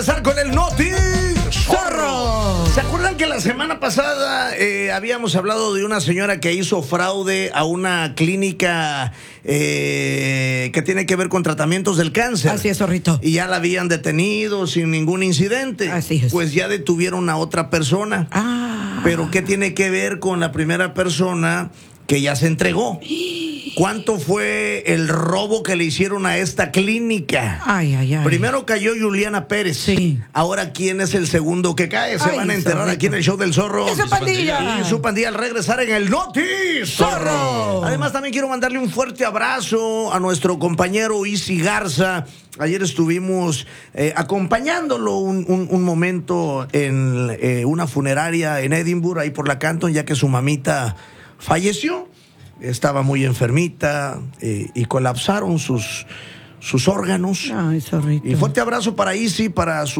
Empezar con el Noti Zorro. ¿Se acuerdan que la semana pasada habíamos hablado de una señora que hizo fraude a una clínica que tiene que ver con tratamientos del cáncer? Así es, zorrito. Y ya la habían detenido sin ningún incidente. Así es. Pues ya detuvieron a otra persona. Pero ¿qué tiene que ver con la primera persona que ya se entregó? ¿Cuánto fue el robo que le hicieron a esta clínica? Ay. Primero cayó Juliana Pérez. Sí. Ahora, ¿quién es el segundo que cae? Se van a enterar zorrito. aquí en el show del Zorro. ¡Y su pandilla! Y su pandilla al regresar en el Noti Zorro. Además, también quiero mandarle un fuerte abrazo a nuestro compañero Isi Garza. Ayer estuvimos acompañándolo un momento en una funeraria en Edinburgh, ahí por la Canton, ya que su mamita falleció. Estaba muy enfermita y colapsaron sus órganos. Ay, zorrito. Y fuerte abrazo para Isi, para su